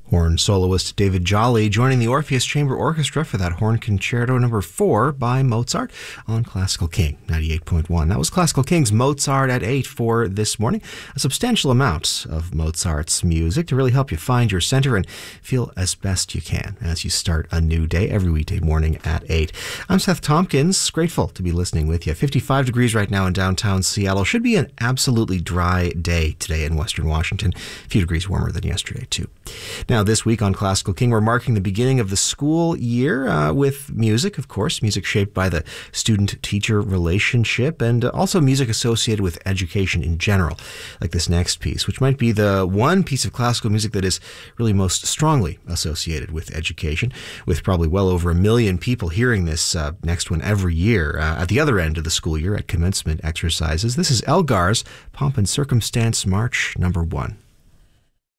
Horn soloist David Jolly joining the Orpheus Chamber Orchestra for that Horn Concerto No. 4 by Mozart on Classical King 98.1. That was Classical King's Mozart at 8 for this morning. A substantial amount of Mozart's music to really help you find your center and feel as best you can as you start a new day every weekday morning at 8. I'm Seth Tompkins, grateful to be listening with you. 55 degrees right now in downtown Seattle. Should be an absolutely dry day today in Western Washington. A few degrees warmer than yesterday, too. Now, this week on Classical King, we're marking the beginning of the school year with music, of course, music shaped by the student-teacher relationship, and also music associated with education in general, like this next piece, which might be the one piece of classical music that is really most strongly associated with education, with probably well over 1 million people hearing this next one every year at the other end of the school year at commencement exercises. This is Elgar's Pomp and Circumstance March No. 1.